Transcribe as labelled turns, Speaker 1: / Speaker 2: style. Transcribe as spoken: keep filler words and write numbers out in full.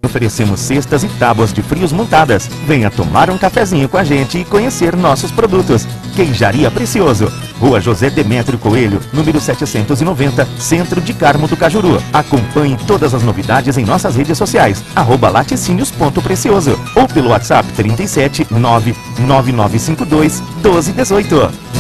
Speaker 1: Oferecemos cestas e tábuas de frios montadas. Venha tomar um cafezinho com a gente e conhecer nossos produtos. Queijaria Precioso, Rua José Demétrio Coelho, número setecentos e noventa, Centro de Carmo do Cajuru. Acompanhe todas as novidades em nossas redes sociais, arroba laticínios ponto precioso ou pelo WhatsApp trinta e sete, nove nove nove cinco dois, doze dezoito.